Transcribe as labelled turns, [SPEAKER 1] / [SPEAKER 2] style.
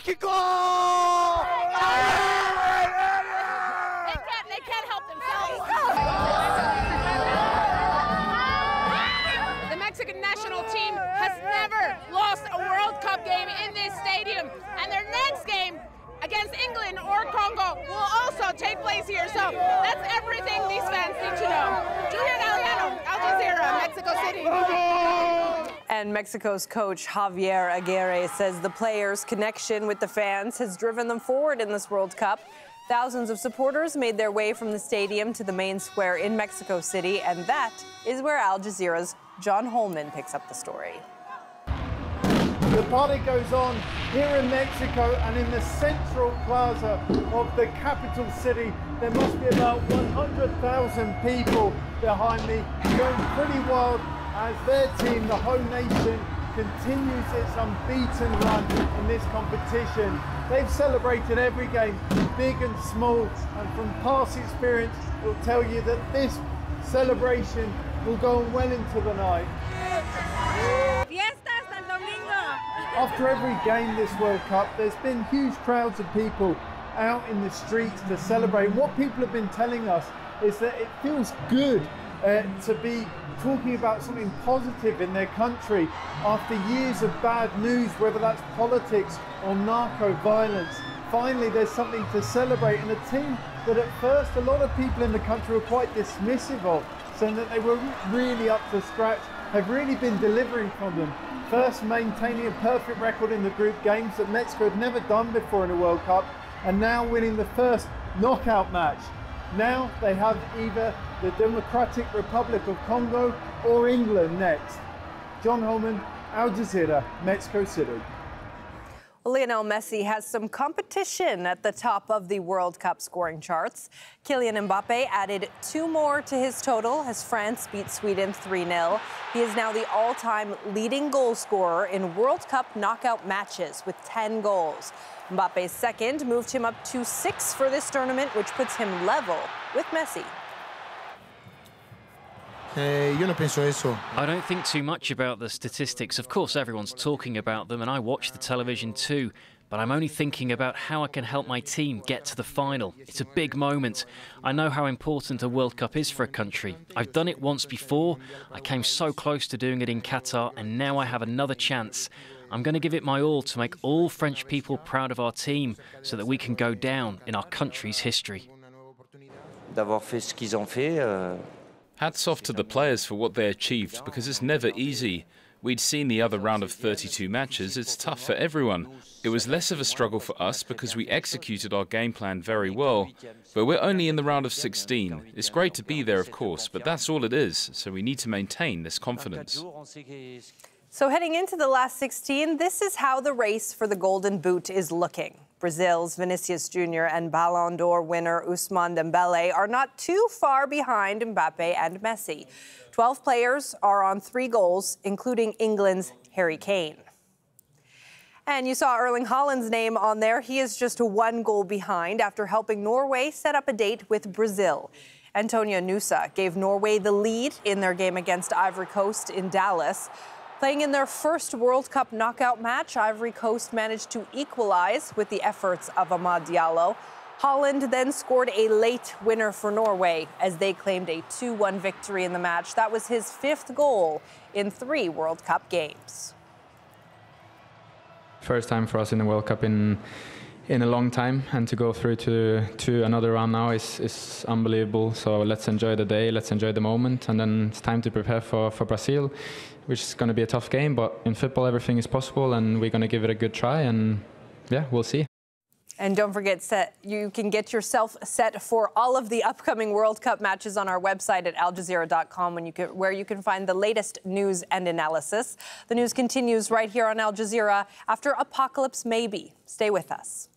[SPEAKER 1] Mexico!
[SPEAKER 2] They can't help themselves. The Mexican national team has never lost a World Cup game in this stadium, and their next game against England or Congo will also take place here. So that's everything these fans need to know. Julia Galeano, Al Jazeera, Mexico City.
[SPEAKER 3] And Mexico's coach Javier Aguirre says the players' connection with the fans has driven them forward in this World Cup. Thousands of supporters made their way from the stadium to the main square in Mexico City, and that is where Al Jazeera's John Holman picks up the story.
[SPEAKER 4] The party goes on here in Mexico, and in the central plaza of the capital city, there must be about 100,000 people behind me, going pretty wild as their team, the home nation, continues its unbeaten run in this competition. They've celebrated every game, big and small, and from past experience, will tell you that this celebration will go on well into the night. After every game this World Cup, there's been huge crowds of people out in the streets to celebrate. What people have been telling us is that it feels good to be talking about something positive in their country after years of bad news, whether that's politics or narco violence. Finally, there's something to celebrate, and a team that at first a lot of people in the country were quite dismissive of, saying that they were really up to scratch, have really been delivering from them. First, maintaining a perfect record in the group games that Mexico had never done before in a World Cup, and now winning the first knockout match. Now they have either the Democratic Republic of Congo or England next. John Holman, Al Jazeera, Mexico City.
[SPEAKER 3] Lionel Messi has some competition at the top of the World Cup scoring charts. Kylian Mbappe added 2 more to his total as France beat Sweden 3-0. He is now the all-time leading goal scorer in World Cup knockout matches with 10 goals. Mbappe's second moved him up to 6 for this tournament, which puts him level with Messi.
[SPEAKER 5] I don't think too much about the statistics. Of course, everyone's talking about them, and I watch the television too. But I'm only thinking about how I can help my team get to the final. It's a big moment. I know how important a World Cup is for a country. I've done it once before. I came so close to doing it in Qatar, and now I have another chance. I'm going to give it my all to make all French people proud of our team so that we can go down in our country's history.
[SPEAKER 6] Hats off to the players for what they achieved, because it's never easy. We'd seen the other round of 32 matches. It's tough for everyone. It was less of a struggle for us because we executed our game plan very well. But we're only in the round of 16. It's great to be there, of course, but that's all it is. So we need to maintain this confidence.
[SPEAKER 3] So heading into the last 16, this is how the race for the Golden Boot is looking. Brazil's Vinicius Jr. and Ballon d'Or winner Ousmane Dembele are not too far behind Mbappe and Messi. 12 players are on 3 goals, including England's Harry Kane. And you saw Erling Haaland's name on there. He is just 1 goal behind after helping Norway set up a date with Brazil. Antonio Nusa gave Norway the lead in their game against Ivory Coast in Dallas. Playing in their first World Cup knockout match, Ivory Coast managed to equalize with the efforts of Amad Diallo. Haaland then scored a late winner for Norway as they claimed a 2-1 victory in the match. That was his 5th goal in 3 World Cup games.
[SPEAKER 7] First time for us in the World Cup in a long time, and to go through to another round now is unbelievable. So let's enjoy the day, let's enjoy the moment, and then it's time to prepare for Brazil, which is going to be a tough game, but in football everything is possible, and we're going to give it a good try, and yeah, we'll see.
[SPEAKER 3] And don't forget, you can get yourself set for all of the upcoming World Cup matches on our website at aljazeera.com, where you can find the latest news and analysis. The news continues right here on Al Jazeera after Apocalypse Maybe. Stay with us.